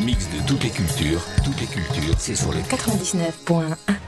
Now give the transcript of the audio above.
mix de toutes les cultures, c'est sur le 99.1.